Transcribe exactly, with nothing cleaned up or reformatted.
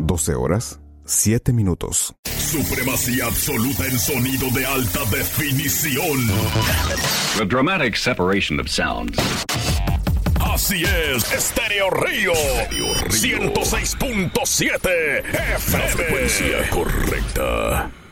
doce horas, siete minutos. Supremacía absoluta en sonido de alta definición. The dramatic separation of sounds. Así es, Estéreo Río, ciento seis punto siete F M. La frecuencia correcta.